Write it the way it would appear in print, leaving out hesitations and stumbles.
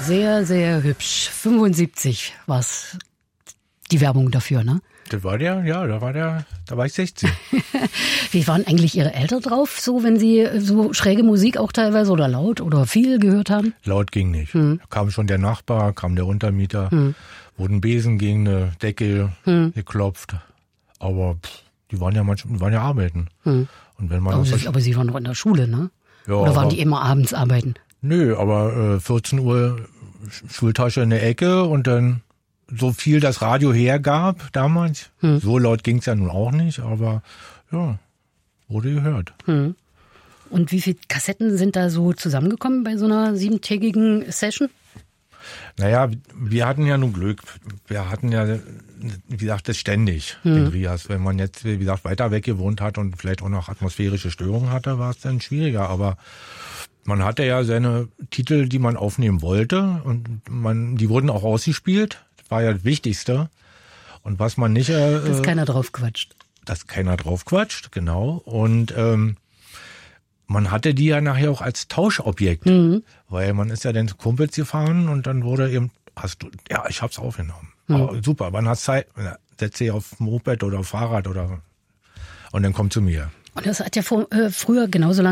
sehr, sehr hübsch. 75 war's die Werbung dafür, ne? Da war ich 16. Wie waren eigentlich Ihre Eltern drauf, so wenn Sie so schräge Musik auch teilweise oder laut oder viel gehört haben? Laut ging nicht. Da kam schon der Nachbar, kam der Untermieter, wurde ein Besen gegen eine Decke geklopft. Aber die waren ja arbeiten. Und wenn man aber Sie waren noch in der Schule, ne? Ja, oder waren die immer abends arbeiten? Nö, aber 14 Uhr Schultasche in der Ecke und dann so viel das Radio hergab damals. So laut ging's ja nun auch nicht, aber ja, wurde gehört. Und wie viele Kassetten sind da so zusammengekommen bei so einer 7-tägigen Session? Naja, wir hatten ja nun Glück. Wir hatten ja, wie gesagt, das ständig, den Rias. Wenn man jetzt, wie gesagt, weiter weg gewohnt hat und vielleicht auch noch atmosphärische Störungen hatte, war es dann schwieriger. Aber man hatte ja seine Titel, die man aufnehmen wollte und die wurden auch ausgespielt. Das war ja das Wichtigste. Und was man nicht... dass keiner drauf quatscht. Dass keiner drauf quatscht, genau. Und man hatte die ja nachher auch als Tauschobjekt. Weil man ist ja dann zu Kumpels gefahren und dann wurde eben, ich hab's aufgenommen. Oh, super, wann hast du Zeit? Setz dich auf Moped oder Fahrrad und dann komm zu mir. Und das hat ja früher genauso lange